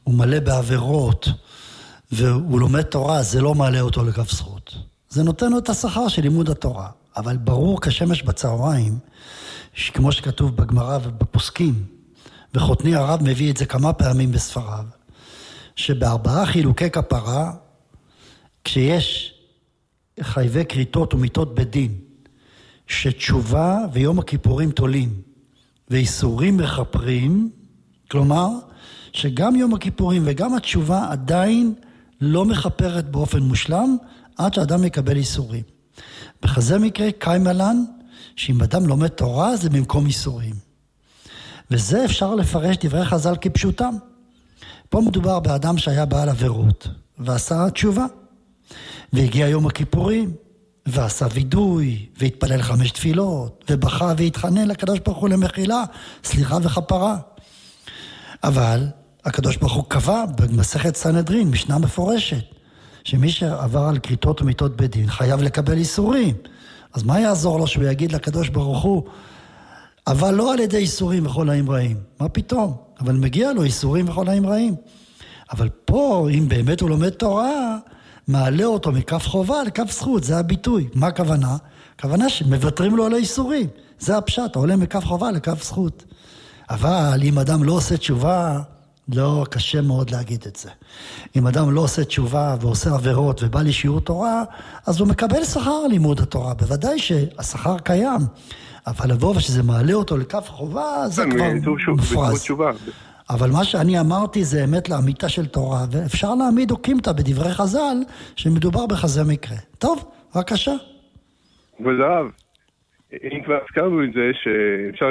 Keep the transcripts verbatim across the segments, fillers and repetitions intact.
הוא מלא בעבירות, והוא לומד תורה, זה לא מעלה אותו לכף זכות. זה נותן לו את השכר של לימוד התורה. אבל ברור כשמש בצהריים, כמו שכתוב בגמרא ובפוסקים, וחותני הרב מביא את זה כמה פעמים בספריו, שבארבעה חילוקי כפרה, כשיש חייבי כריתות ומיתות בדין, שתשובה ויום הכיפורים תולים, ואיסורים מחפרים, כלומר, שגם יום הכיפורים וגם התשובה עדיין לא מחפרת באופן מושלם, עד שאדם מקבל איסורים. בכזה מקרה, קיימלן, שאם אדם לומד תורה, זה במקום איסורים. וזה אפשר לפרש דברי חז"ל כפשוטם. פה מדובר באדם שהיה בעל עבירות, ועשה תשובה. והגיע יום הכיפורים, ועשה וידוי, והתפלל חמש תפילות, ובכה והתחנן לקדוש ברוך הוא למחילה, סליחה וכפרה. אבל הקדוש ברוך הוא קבע במסכת סנהדרין, משנה מפורשת, שמי שעבר על כריתות ומיתות בדין חייב לקבל איסורים. אז מה יעזור לו שהוא יגיד לקדוש ברוך הוא, אבל לא על ידי איסורים וכל העם רעים. מה פתאום? אבל מגיע לו איסורים וכל העם רעים. אבל פה, אם באמת הוא לומד תורה, מעלה אותו מכף חובה לכף זכות, זה הביטוי. מה הכוונה? הכוונה שמוותרים לו על האיסורים. זה הפשט, עולה מכף חובה לכף זכות. אבל אם אדם לא עושה תשובה, לא, קשה מאוד להגיד את זה. אם אדם לא עושה תשובה ועושה עבירות ובא לשיעור תורה, אז הוא מקבל שכר לימוד התורה. בוודאי שהשכר קיים, אבל לבוא ושזה מעלה אותו לכף חובה, זה כבר מופרז. אבל מה שאני אמרתי זה אמת לאמיתה של תורה, ואפשר להעמיד אוקימתא בדברי חז"ל, שמדובר בכזה מקרה. טוב, בבקשה. כבוד הרב, אם כבר הזכרנו את זה, שאפשר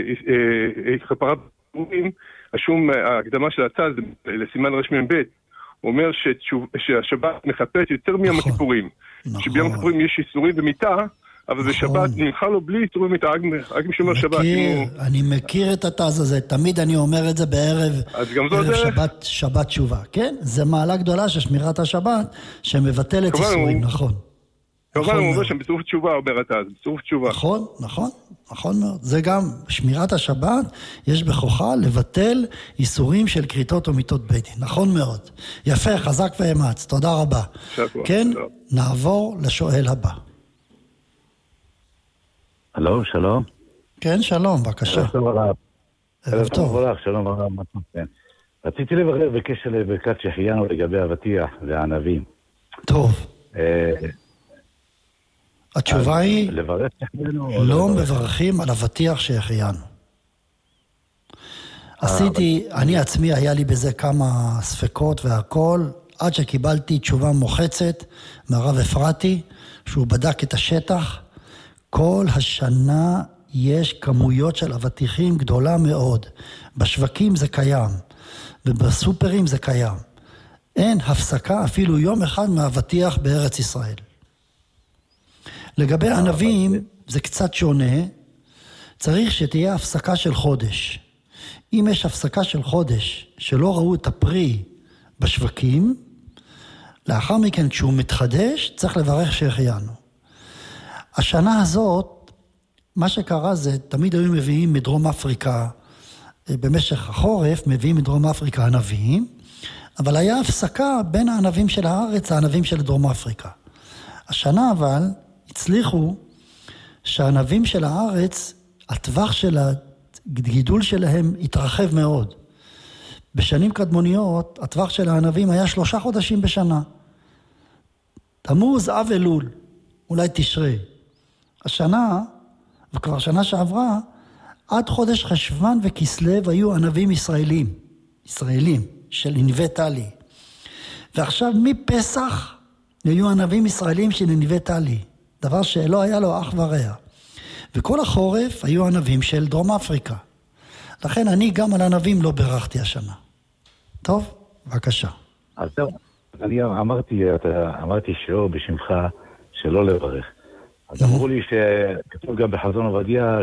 כפרת כיפורים, השום ההקדמה של הצד לסימן רשמי ב' הוא אומר שהשבת מחפרת יותר מיום הכיפורים. שביום הכיפורים יש איסורים ומיתה, אבל בשבת נמחה לו בלי איסורים ומיתה, רק משומר שבת. אני מכיר את התז הזה, תמיד אני אומר את זה בערב שבת תשובה. כן, זה מעלה גדולה של שמירת השבת, שמבטלת איסורים, נכון. כמובן הוא אומר שם בצירוף תשובה, אומר התז, בצירוף תשובה. נכון, נכון. נכון מאוד. זה גם שמירת השבת, יש בכוחה לבטל איסורים של כריתות ומיתות בית דין. נכון מאוד. יפה, חזק ואמץ. תודה רבה. שבוע, כן, שלום. נעבור לשואל הבא. הלו, שלום. כן, שלום, בבקשה. שלום הרב. ערב טוב. שלום הרב. רציתי לברר בקשר לברכת שהחיינו לגבי אבטיח והענבים. טוב. התשובה היא, לא מברכים על אבטיח שהחיינו. עשיתי, אני עצמי היה לי בזה כמה ספקות והכל, עד שקיבלתי תשובה מוחצת מהרב אפרתי, שהוא בדק את השטח. כל השנה יש כמויות של אבטיחים גדולה מאוד. בשווקים זה קיים, ובסופרים זה קיים. אין הפסקה אפילו יום אחד מהאבטיח בארץ ישראל. לגבי ענבים זה קצת שונה, צריך שתהיה הפסקה של חודש. אם יש הפסקה של חודש שלא ראו את הפרי בשווקים, לאחר מכן כשהוא מתחדש צריך לברך שהחיינו. השנה הזאת, מה שקרה זה, תמיד היו מביאים מדרום אפריקה, במשך החורף מביאים מדרום אפריקה ענבים, אבל היה הפסקה בין הענבים של הארץ לענבים של דרום אפריקה. השנה אבל, הצליחו שהענבים של הארץ, הטווח של הגידול שלהם התרחב מאוד. בשנים קדמוניות, הטווח של הענבים היה שלושה חודשים בשנה. תמוז, אב אלול, אולי תשרי. השנה, וכבר שנה שעברה, עד חודש חשוון וכסלו היו ענבים ישראלים, ישראלים, של ענבי טלי. ועכשיו מפסח היו ענבים ישראלים של ענבי טלי. דבר שלא היה לו אח ורע. וכל החורף היו ענבים של דרום אפריקה. לכן אני גם על ענבים לא ברכתי השנה. טוב, בבקשה. אז זהו, אני אמרתי, אמרתי שיעור בשמך שלא לברך. אז אמרו לי שכתוב גם בחזון עובדיה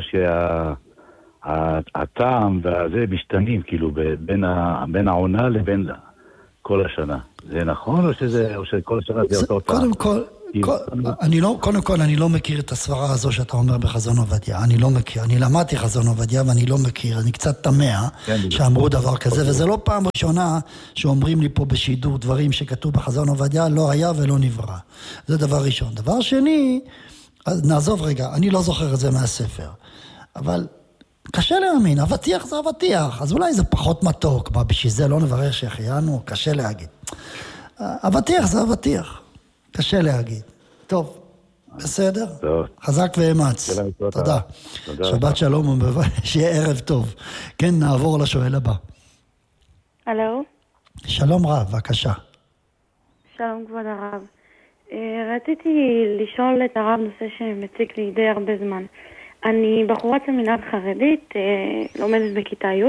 שהטעם והזה משתנים כאילו בין העונה לבין כל השנה. זה נכון או שזה, או שכל השנה זה אותו טעם? קודם כל, אני לא, קודם כל, אני לא מכיר את הסברה הזו שאתה אומר בחזון עובדיה. אני לא מכיר. אני למדתי חזון עובדיה ואני לא מכיר. אני קצת תמה שאמרו דבר כזה, וזה לא פעם ראשונה שאומרים לי פה בשידור דברים שכתוב בחזון עובדיה, לא היה ולא נברא. זה דבר ראשון. דבר שני, נעזוב רגע, אני לא זוכר את זה מהספר. אבל קשה להאמין, אבטיח זה אבטיח. אז אולי זה פחות מתוק. מה, בשביל זה לא נברך שהחיינו? קשה להגיד. אבטיח זה אבטיח. קשה להגיד. טוב, בסדר? טוב. חזק ואמץ. תודה. שבת שלום ומבוא, שיהיה ערב טוב. כן, נעבור לשואל הבא. הלו? שלום רב, בבקשה. שלום כבוד הרב. רציתי לשאול את הרב נושא שמציק לי די הרבה זמן. אני בחורת סמינר חרדית, לומדת בכיתה י'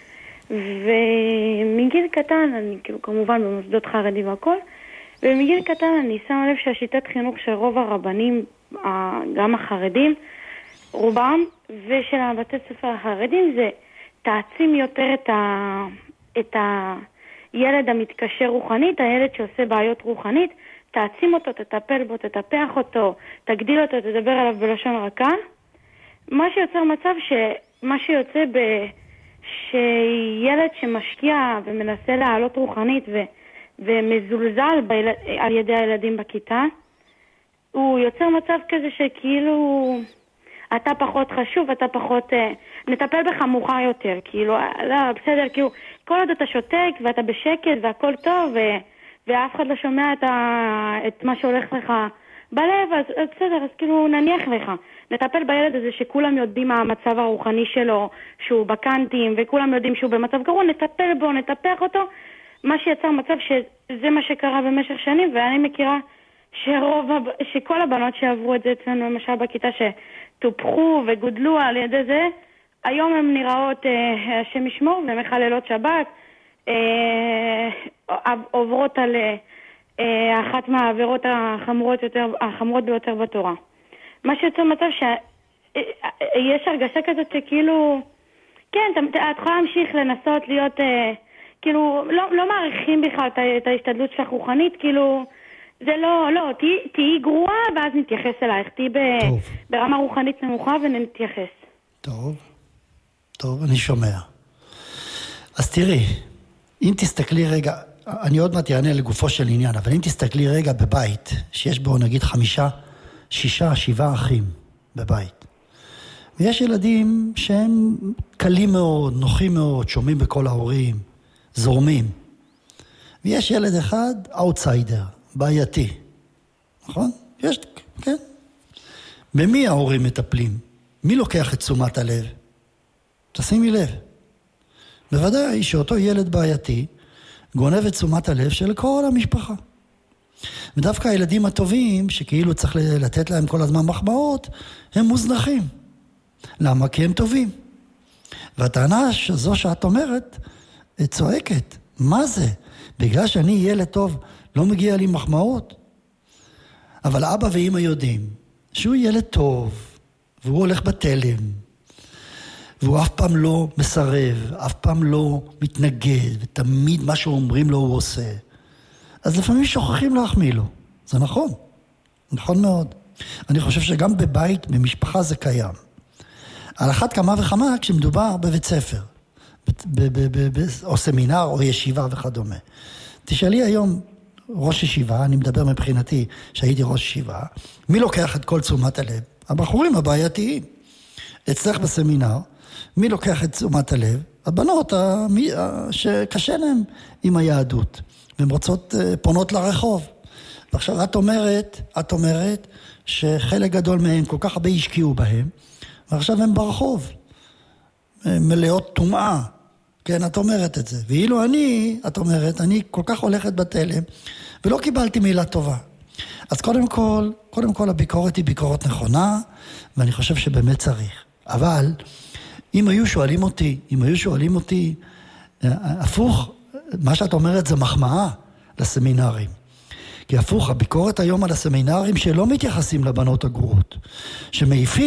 ומגיל קטן, אני כמובן במוסדות חרדי והכל, ומגיל קטן אני שמה לב שהשיטת חינוך של רוב הרבנים, גם החרדים, רובם, ושל הבתי ספר החרדים, זה תעצים יותר את, ה... את הילד המתקשר רוחנית, הילד שעושה בעיות רוחנית, תעצים אותו, תטפל בו, תטפח אותו, תגדיל אותו, תדבר עליו בלשון רכה. מה שיוצר מצב שמה שיוצא ב... שילד שמשקיע ומנסה לעלות רוחנית ו... ומזולזל ביל... על ידי הילדים בכיתה, הוא יוצר מצב כזה שכאילו אתה פחות חשוב, אתה פחות נטפל בך מאוחר יותר, כאילו לא, בסדר, כאילו כל עוד אתה שותק ואתה בשקט והכל טוב ו... ואף אחד לא שומע את, ה... את מה שהולך לך בלב, אז, אז בסדר, אז כאילו נניח לך, נטפל בילד הזה שכולם יודעים מה המצב הרוחני שלו, שהוא בקנטים וכולם יודעים שהוא במצב גרוע, נטפל בו, נטפח אותו, מה שיצר מצב שזה מה שקרה במשך שנים, ואני מכירה שרוב, שכל הבנות שעברו את זה אצלנו למשל בכיתה שטופחו וגודלו על ידי זה, היום הן נראות אה, השם ישמור ומחללות שבת, אה, עוברות על אה, אחת מהעבירות החמורות, יותר, החמורות ביותר בתורה. מה שיוצר מצב שיש הרגשה כזאת שכאילו, כן, את יכולה להמשיך לנסות להיות... אה, כאילו, לא, לא מעריכים בכלל את ההשתדלות שלך רוחנית, כאילו, זה לא, לא, תהי, תהי גרועה, ואז נתייחס אלייך, תהי ב, ברמה רוחנית נמוכה ונתייחס. טוב, טוב, אני שומע. אז תראי, אם תסתכלי רגע, אני עוד מעט יענה לגופו של עניין, אבל אם תסתכלי רגע בבית, שיש בו נגיד חמישה, שישה, שבעה אחים בבית, ויש ילדים שהם קלים מאוד, נוחים מאוד, שומעים בכל ההורים, זורמים. ויש ילד אחד, אאוטסיידר, בעייתי. נכון? יש, כן. במי ההורים מטפלים? מי לוקח את תשומת הלב? תשימי לב. בוודאי שאותו ילד בעייתי גונב את תשומת הלב של כל המשפחה. ודווקא הילדים הטובים, שכאילו צריך לתת להם כל הזמן מחמאות, הם מוזנחים. למה? כי הם טובים. והטענה שזו שאת אומרת, צועקת, מה זה? בגלל שאני ילד טוב, לא מגיע לי מחמאות? אבל אבא ואמא יודעים שהוא ילד טוב, והוא הולך בתלם, והוא אף פעם לא מסרב, אף פעם לא מתנגד, ותמיד מה שאומרים לו הוא עושה. אז לפעמים שוכחים להחמיא לו. זה נכון, נכון מאוד. אני חושב שגם בבית, במשפחה זה קיים. על אחת כמה וכמה כשמדובר בבית ספר. או סמינר או ישיבה וכדומה. תשאלי היום ראש ישיבה, אני מדבר מבחינתי שהייתי ראש ישיבה, מי לוקח את כל תשומת הלב? הבחורים הבעייתיים. אצלך בסמינר, מי לוקח את תשומת הלב? הבנות שקשה להם עם היהדות, והן רוצות פונות לרחוב. ועכשיו את אומרת, את אומרת שחלק גדול מהם כל כך הרבה השקיעו בהם, ועכשיו הם ברחוב. מלאות טומאה. כן, את אומרת את זה. ואילו אני, את אומרת, אני כל כך הולכת בתלם, ולא קיבלתי מילה טובה. אז קודם כל, קודם כל הביקורת היא ביקורת נכונה, ואני חושב שבאמת צריך. אבל, אם היו שואלים אותי, אם היו שואלים אותי, הפוך, מה שאת אומרת זה מחמאה לסמינרים. כי הפוך, הביקורת היום על הסמינרים שלא מתייחסים לבנות הגרועות, שמעיפים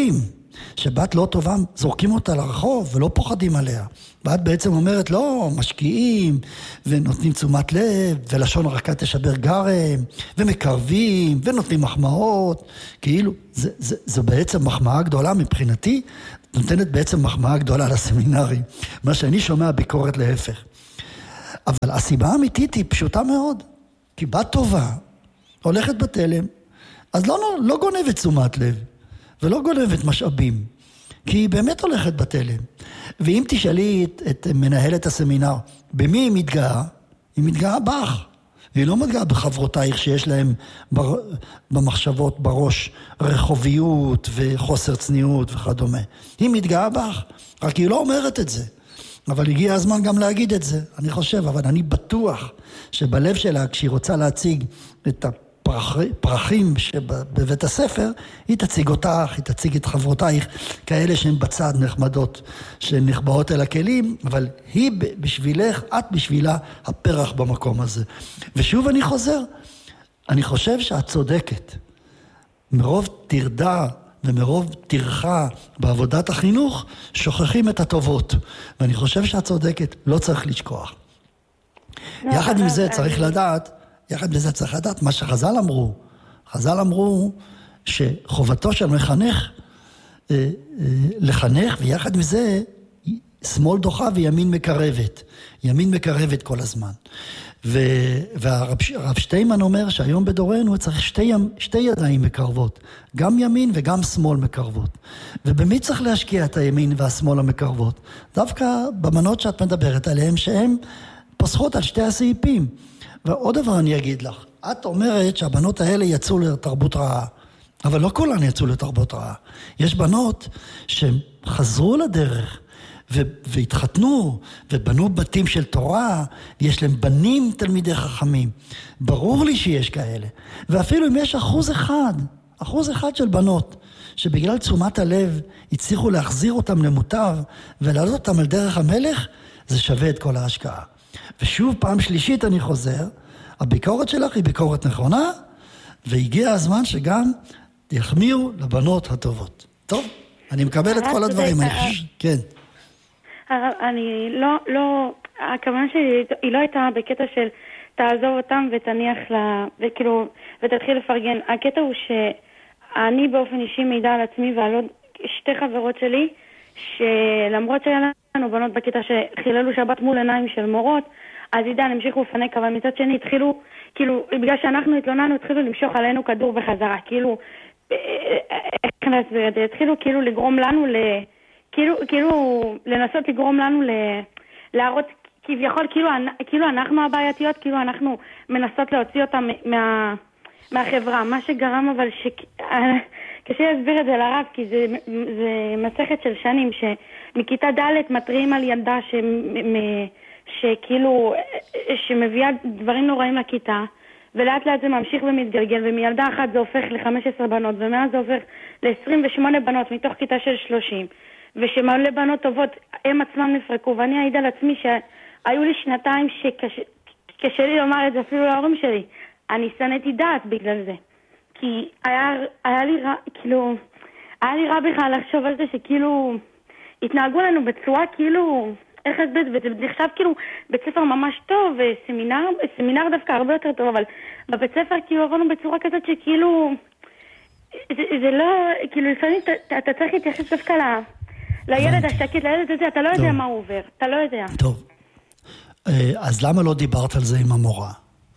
שבת לא טובה, זורקים אותה לרחוב ולא פוחדים עליה. ואת בעצם אומרת, לא, משקיעים, ונותנים תשומת לב, ולשון הרכה תשבר גרם, ומקרבים, ונותנים מחמאות, כאילו, זה, זה, זה בעצם מחמאה גדולה מבחינתי, נותנת בעצם מחמאה גדולה לסמינרים. מה שאני שומע ביקורת להפך. אבל הסיבה האמיתית היא פשוטה מאוד, כי בת טובה, הולכת בתלם, אז לא, לא, לא גונבת תשומת לב, ולא גונבת משאבים, כי היא באמת הולכת בתלם. ואם תשאלי את, את מנהלת הסמינר, במי היא מתגאה? היא מתגאה בך. היא לא מתגאה בחברותייך שיש להם בר, במחשבות בראש רחוביות וחוסר צניעות וכדומה. היא מתגאה בך, רק היא לא אומרת את זה. אבל הגיע הזמן גם להגיד את זה, אני חושב, אבל אני בטוח שבלב שלה, כשהיא רוצה להציג את הפרחים שבבית הספר, היא תציג אותך, היא תציג את חברותייך, כאלה שהן בצד נחמדות, שהן נחבאות אל הכלים, אבל היא בשבילך, את בשבילה הפרח במקום הזה. ושוב אני חוזר, אני חושב שאת צודקת. מרוב תרדה ומרוב תרחה בעבודת החינוך, שוכחים את הטובות. ואני חושב שאת צודקת, לא צריך לשכוח. יחד עם זה צריך לדעת, יחד עם זה צריך לדעת מה שחז"ל אמרו. חז"ל אמרו שחובתו של מחנך לחנך, ויחד עם זה שמאל דוחה וימין מקרבת. ימין מקרבת כל הזמן. והרב שטיימן אומר שהיום בדורנו צריך שתי, שתי ידיים מקרבות, גם ימין וגם שמאל מקרבות. ובמי צריך להשקיע את הימין והשמאל המקרבות? דווקא במנות שאת מדברת עליהן, שהן פוסחות על שתי הסעיפים. ועוד דבר אני אגיד לך, את אומרת שהבנות האלה יצאו לתרבות רעה, אבל לא כולן יצאו לתרבות רעה. יש בנות שחזרו לדרך, והתחתנו, ובנו בתים של תורה, יש להם בנים תלמידי חכמים. ברור לי שיש כאלה. ואפילו אם יש אחוז אחד, אחוז אחד של בנות, שבגלל תשומת הלב הצליחו להחזיר אותם למוטב, ולעלות אותם על דרך המלך, זה שווה את כל ההשקעה. ושוב, פעם שלישית אני חוזר, הביקורת שלך היא ביקורת נכונה, והגיע הזמן שגם יחמיאו לבנות הטובות. טוב, אני מקבל את כל הדברים. אני חושב, כן. אני לא, לא, הכוונה שלי, היא לא הייתה בקטע של תעזוב אותם ותניח לה, וכאילו, ותתחיל לפרגן. הקטע הוא שאני באופן אישי מידע על עצמי ועל עוד שתי חברות שלי, שלמרות שהיה לנו בנות בקטע שחיללו שבת מול עיניים של מורות, אז עידן המשיכו לפנק, אבל מצד שני התחילו, כאילו, בגלל שאנחנו התלוננו, התחילו למשוך עלינו כדור בחזרה, כאילו, איך נסביר את זה, התחילו כאילו לגרום לנו ל... כאילו, כאילו, לנסות לגרום לנו ל... להראות כביכול, כאילו, כאילו אנחנו הבעייתיות, כאילו אנחנו מנסות להוציא אותם מה... מהחברה, מה שגרם אבל ש... קשה להסביר את זה לרב, כי זה, זה מסכת של שנים, שמכיתה ד' מטריעים על ילדה ש... שכאילו, שמביאה דברים נוראים לכיתה, ולאט לאט זה ממשיך ומתגלגל, ומילדה אחת זה הופך ל-חמש עשרה בנות, ומאז זה הופך ל-עשרים ושמונה בנות מתוך כיתה של שלושים, ושמלא בנות טובות, הם עצמם נפרקו, ואני אעיד על עצמי שהיו לי שנתיים שקשה לי לומר את זה אפילו להורים שלי, אני שנאתי דעת בגלל זה, כי היה, היה לי רע, כאילו, היה לי רע בכלל לחשוב על זה שכאילו, התנהגו לנו בצורה כאילו, איך את בית, וזה נחשב כאילו בית ספר ממש טוב, וסמינר, סמינר דווקא הרבה יותר טוב, אבל בבית ספר כאילו עברנו בצורה כזאת שכאילו, זה, זה לא, כאילו לפעמים אתה, אתה צריך להתייחס דווקא ל, לילד השקט, לילד הזה, אתה לא יודע מה הוא עובר, אתה לא יודע. טוב, אז למה לא דיברת על זה עם המורה?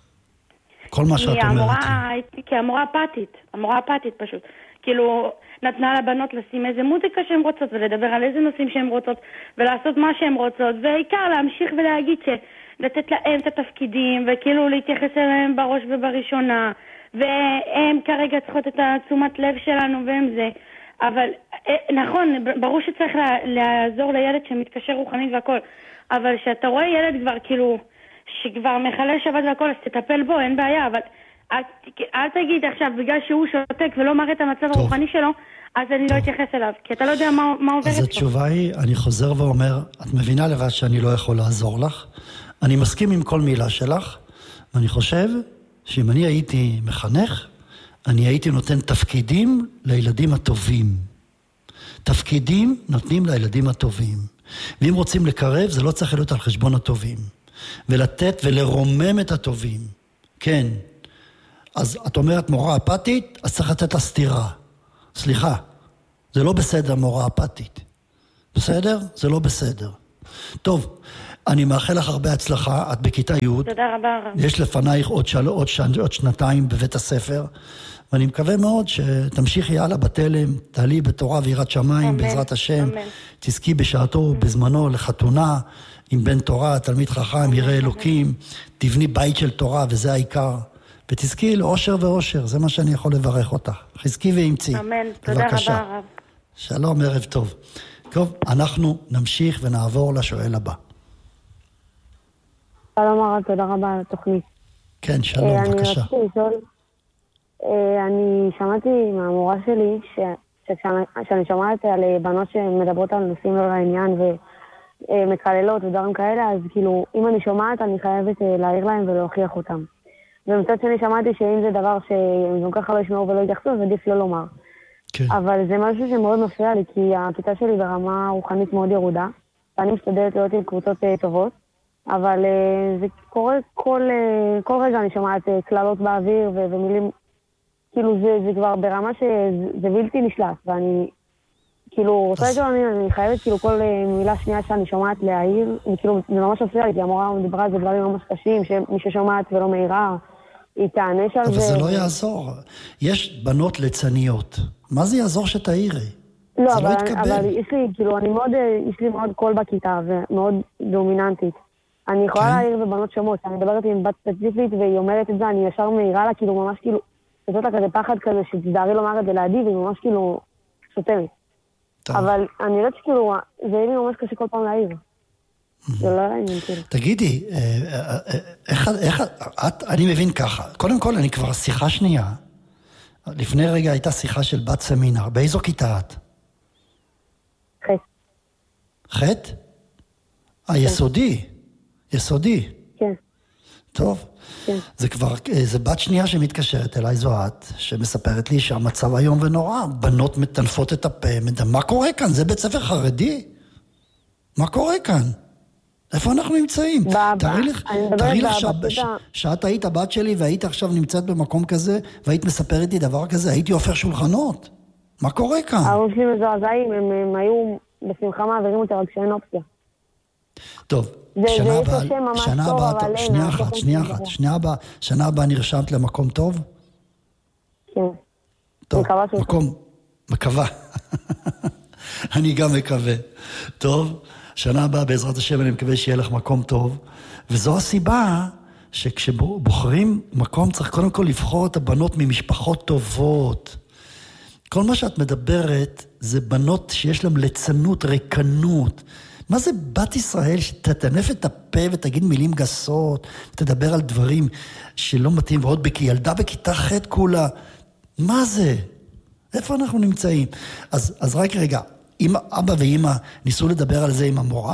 כל מה שאת אומרת. כי המורה אפתית, המורה אפתית פשוט. כאילו, נתנה לבנות לשים איזה מוזיקה שהן רוצות, ולדבר על איזה נושאים שהן רוצות, ולעשות מה שהן רוצות, ועיקר להמשיך ולהגיד שלתת להם את התפקידים, וכאילו להתייחס אליהם בראש ובראשונה, והם כרגע צריכות את התשומת לב שלנו, והם זה. אבל, נכון, ברור שצריך לעזור לילד שמתקשר רוחנית והכל, אבל שאתה רואה ילד כבר כאילו, שכבר מחלל שבת והכל, אז תטפל בו, אין בעיה, אבל אל, אל תגיד עכשיו, בגלל שהוא שותק ולא מראה את המצב טוב. הרוחני שלו, אז אני טוב. לא אתייחס אליו, כי אתה לא יודע מה, מה עובר אצלו. אז התשובה היא, אני חוזר ואומר, את מבינה לבד שאני לא יכול לעזור לך, אני מסכים עם כל מילה שלך, ואני חושב שאם אני הייתי מחנך, אני הייתי נותן תפקידים לילדים הטובים. תפקידים נותנים לילדים הטובים. ואם רוצים לקרב, זה לא צריך להיות על חשבון הטובים. ולתת ולרומם את הטובים. כן. אז את אומרת מורה אפתית, אז צריך לתת לה סתירה. סליחה, זה לא בסדר מורה אפתית. בסדר? זה לא בסדר. טוב, אני מאחל לך הרבה הצלחה, את בכיתה י'. תודה רבה רב. יש לפנייך עוד, של... עוד, ש... עוד שנתיים בבית הספר, ואני מקווה מאוד שתמשיכי הלאה בתלם, תעלי בתורה ויראת שמיים, אמן, בעזרת השם. אמן. תזכי בשעתו, בזמנו, לחתונה, עם בן תורה, תלמיד חכם, ירא אלוקים, תבני בית של תורה, וזה העיקר. ותזכי לאושר ואושר, זה מה שאני יכול לברך אותך. חזקי ואמצי. אמן, תודה רבה רב. שלום, ערב טוב. טוב, אנחנו נמשיך ונעבור לשואל הבא. שלום הרב, תודה רבה על התוכנית. כן, שלום, אני בבקשה. רציתי לשאול, אני שמעתי מהמורה שלי, שאני שומעת על בנות שמדברות על נושאים לא לעניין ומקללות ודברים כאלה, אז כאילו, אם אני שומעת, אני חייבת להעיר להם ולהוכיח אותם. ומצד שני שמעתי שאם זה דבר שהם גם ככה לא ישמעו ולא יתייחסו, אז עדיף לא לומר. כן. אבל זה משהו שמאוד מפריע לי, כי הכיתה שלי ברמה רוחנית מאוד ירודה, ואני משתדלת להיות עם קבוצות טובות, אבל זה קורה כל, כל רגע אני שומעת כללות באוויר ו- ומילים, כאילו זה, זה כבר ברמה שזה בלתי נשלט, ואני כאילו רוצה אז... לשאול, אני, אני חייבת כאילו כל מילה שנייה שאני שומעת להעיר, וכאילו זה ממש מפריע לי, כי המורה דיברה על זה דברים ממש קשים, שמי ששומעת ולא מהירה, היא תענש על זה. אבל זה לא יעזור. יש בנות ליצניות. מה זה יעזור שתעירי? לא, אבל, אבל יש לי, כאילו, אני מאוד, יש לי מאוד קול בכיתה, ומאוד דומיננטית. אני יכולה כן? להעיר בבנות שומות, אני מדברת עם בת ספציפית, והיא אומרת את זה, אני ישר מהירה לה, כאילו, ממש כאילו, זאת לה כזה פחד כזה, שתדערי לומר את זה לידי, והיא ממש כאילו, סותמת. אבל אני יודעת שכאילו, זה יהיה לי ממש קשה כל פעם להעיר. זה לא העניין, כאילו. תגידי, איך, איך, את, אני מבין ככה, קודם כל, אני כבר שיחה שנייה, לפני רגע הייתה שיחה של בת סמינר, באיזו כיתה את? ח'. ח'? אה, יסודי. יסודי. כן. טוב. כן. זה כבר, זה בת שנייה שמתקשרת אליי, זו את, שמספרת לי שהמצב היום ונורא, בנות מטנפות את הפה, מה קורה כאן? זה בית ספר חרדי? מה קורה כאן? איפה אנחנו נמצאים? תראי לך, תראי לך שאת היית הבת שלי והיית עכשיו נמצאת במקום כזה, והיית מספרת לי דבר כזה, הייתי הופך שולחנות. מה קורה כאן? ההורים שלי מזועזעים, הם היו בשמחה מעבירים אותה רק שאין אופציה. טוב, שנה הבאה, שנה הבאה, שנייה אחת, שנייה אחת, שנייה הבאה, שנה הבאה נרשמת למקום טוב? כן. טוב, מקום, מקווה. אני גם מקווה. טוב, שנה הבאה בעזרת השם אני מקווה שיהיה לך מקום טוב, וזו הסיבה שכשבוחרים מקום צריך קודם כל לבחור את הבנות ממשפחות טובות. כל מה שאת מדברת זה בנות שיש להם ליצנות, ריקנות. מה זה בת ישראל שתטנף את הפה ותגיד מילים גסות, תדבר על דברים שלא מתאים, ועוד ילדה בכיתה ח' כולה. מה זה? איפה אנחנו נמצאים? אז, אז רק רגע, אמא, אבא ואמא ניסו לדבר על זה עם המורה?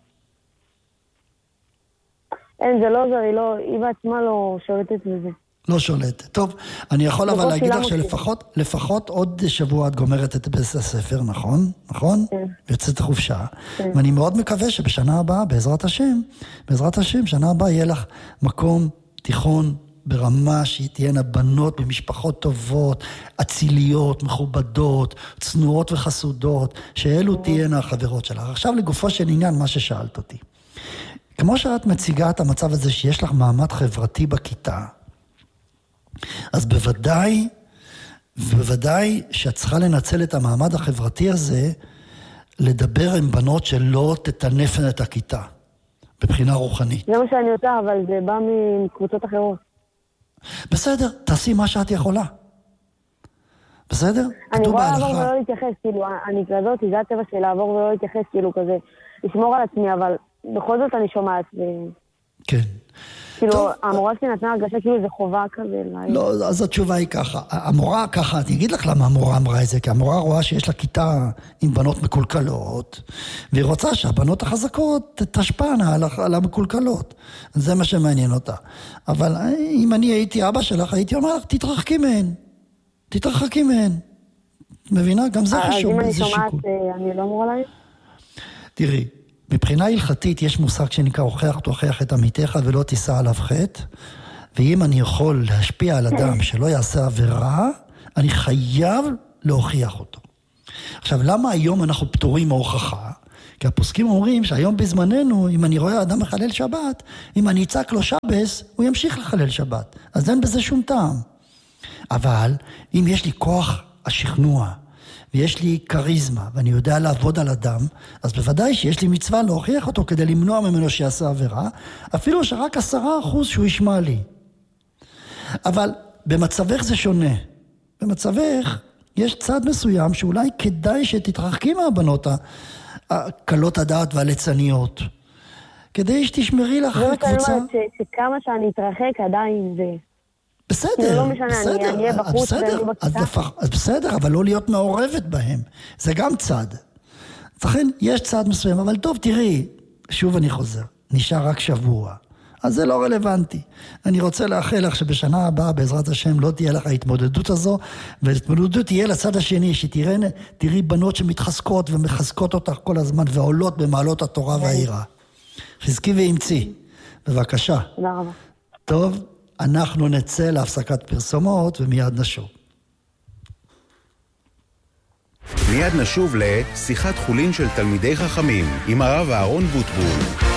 אין, זה לא זה, היא לא, היא בעצמה לא שולטת בזה. לא שולטת. טוב, אני יכול אבל להגיד לך שלפחות לפחות עוד שבוע את גומרת את בית הספר, נכון? נכון? כן. יוצאת חופשה. כן. ואני מאוד מקווה שבשנה הבאה, בעזרת השם, בעזרת השם, שנה הבאה יהיה לך מקום תיכון ברמה שתהיינה בנות במשפחות טובות, אציליות, מכובדות, צנועות וחסודות, שאלו תהיינה החברות שלך. עכשיו לגופו של עניין, מה ששאלת אותי. כמו שאת מציגה את המצב הזה שיש לך מעמד חברתי בכיתה, אז בוודאי, בוודאי שאת צריכה לנצל את המעמד החברתי הזה, לדבר עם בנות שלא תטנפן את הכיתה, בבחינה רוחנית. זה מה שאני עושה, אבל זה בא מקבוצות אחרות. בסדר, תעשי מה שאת יכולה. בסדר? אני רואה לעבור ולא להתייחס, כאילו, אני כזאת, זה הטבע שלי לעבור ולא להתייחס, כאילו כזה, לשמור על עצמי, אבל בכל זאת אני שומעת. ו... כן. כאילו, המורה שלי נתנה הרגשה כאילו זה חובה כזה. לא, אז התשובה היא ככה. המורה ככה, אני אגיד לך למה המורה אמרה את זה, כי המורה רואה שיש לה כיתה עם בנות מקולקלות, והיא רוצה שהבנות החזקות תשפענה על המקולקלות. זה מה שמעניין אותה. אבל אם אני הייתי אבא שלך, הייתי אומר לך, תתרחקי מהן. תתרחקי מהן. מבינה? גם זה חשוב. אז אם אני שיקול. שומעת, אני לא אמורה להגיד? תראי, מבחינה הלכתית יש מושג שנקרא הוכח תוכיח את עמיתך ולא תישא עליו חטא, ואם אני יכול להשפיע על אדם שלא יעשה עבירה, אני חייב להוכיח אותו. עכשיו, למה היום אנחנו פטורים מהוכחה? כי הפוסקים אומרים שהיום בזמננו, אם אני רואה אדם מחלל שבת, אם אני אצעק לו שבס, הוא ימשיך לחלל שבת. אז אין בזה שום טעם. אבל אם יש לי כוח השכנוע, ויש לי קריזמה, ואני יודע לעבוד על אדם, אז בוודאי שיש לי מצווה להוכיח אותו כדי למנוע ממנו שיעשה עבירה, אפילו שרק עשרה אחוז שהוא ישמע לי. אבל במצבך זה שונה. במצבך יש צד מסוים שאולי כדאי שתתרחקי מהבנות הקלות הדעת והליצניות, כדי שתשמרי לך קבוצה. זאת אומרת שכמה שאני אתרחק עדיין זה... בסדר, לא משנה, בסדר, אני אהיה בחוץ בסדר, ואני בכיתה. אז, לפח, אז בסדר, אבל לא להיות מעורבת בהם. זה גם צד. לכן יש צד מסוים, אבל טוב, תראי, שוב אני חוזר, נשאר רק שבוע. אז זה לא רלוונטי. אני רוצה לאחל לך שבשנה הבאה, בעזרת השם, לא תהיה לך ההתמודדות הזו, וההתמודדות תהיה לצד השני, שתראי בנות שמתחזקות ומחזקות אותך כל הזמן, ועולות במעלות התורה והעירה. חזקי ואמצי. בבקשה. תודה רבה. טוב. אנחנו נצא להפסקת פרסומות ומיד נשוב. מיד נשוב לשיחת חולין של תלמידי חכמים עם הרב אהרון בוטבול.